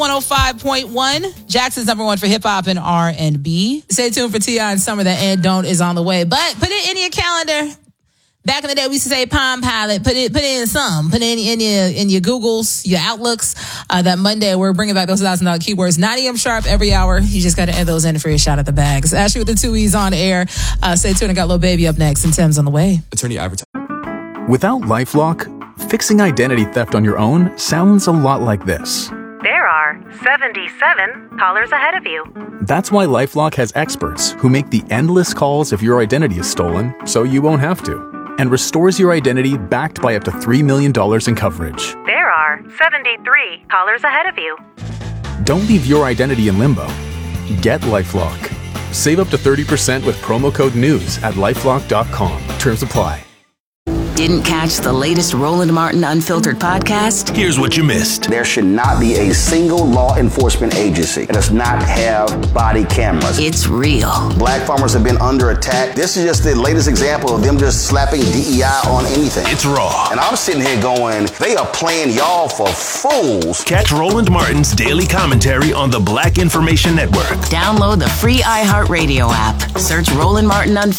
105.1, Jackson's number one for hip hop and R&B. Stay tuned for T.I. and Summer. The And Don't is on the way. But put it in your calendar. Back in the day, we used to say Palm Pilot. Put it in some. Put it in your Googles, your Outlooks. That Monday, we're bringing back those $1,000 keywords. 9 a.m. sharp every hour. You just got to add those in for your shot at the bags. Ashley with the 2 E's on air. Stay tuned. I got Lil Baby up next, and Tim's on the way. Attorney advertising. Without LifeLock, fixing identity theft on your own sounds a lot like this. There are 77 callers ahead of you. That's why LifeLock has experts who make the endless calls if your identity is stolen, so you won't have to, and restores your identity backed by up to $3 million in coverage. There are 73 callers ahead of you. Don't leave your identity in limbo. Get LifeLock. Save up to 30% with promo code NEWS at LifeLock.com. Terms apply. Didn't catch the latest Roland Martin Unfiltered podcast? Here's what you missed. There should not be a single law enforcement agency that does not have body cameras. It's real. Black farmers have been under attack. This is just the latest example of them just slapping DEI on anything. It's raw. And I'm sitting here going, they are playing y'all for fools. Catch Roland Martin's daily commentary on the Black Information Network. Download the free iHeartRadio app. Search Roland Martin Unfiltered